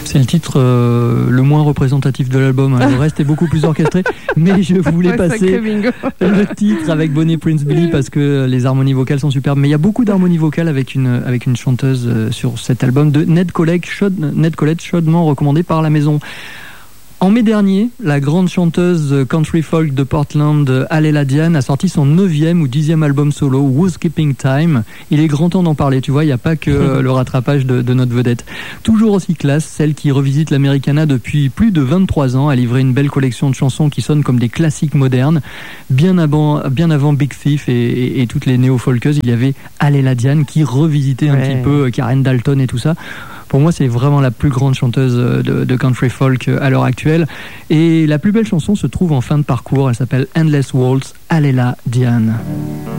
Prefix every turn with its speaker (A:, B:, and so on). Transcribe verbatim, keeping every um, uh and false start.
A: C'est le titre euh, le moins représentatif de l'album, hein. Le reste est beaucoup plus orchestré, mais je voulais passer le titre avec Bonnie Prince Billy parce que les harmonies vocales sont superbes, mais il y a beaucoup d'harmonies vocales avec une, avec une chanteuse euh, sur cet album de Ned Collette, chaud, Ned Collette, chaudement recommandé par la maison. En mai dernier, la grande chanteuse country folk de Portland, Alela Diane, a sorti son neuvième ou dixième album solo, Who's Keeping Time. Il est grand temps d'en parler, tu vois, il n'y a pas que le rattrapage de, de notre vedette. Toujours aussi classe, celle qui revisite l'Americana depuis plus de vingt-trois ans, a livré une belle collection de chansons qui sonnent comme des classiques modernes. Bien avant, bien avant Big Thief et, et, et toutes les néo-folkeuses, il y avait Alela Diane qui revisitait un ouais. petit peu Karen Dalton et tout ça. Pour moi, c'est vraiment la plus grande chanteuse de, de country folk à l'heure actuelle. Et la plus belle chanson se trouve en fin de parcours. Elle s'appelle Endless Waltz, Alela Diane.